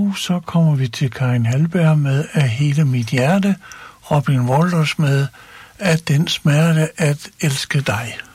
Og så kommer vi til Karin Halberg med Af hele mit hjerte, Robin Walters med Af den smerte at elske dig.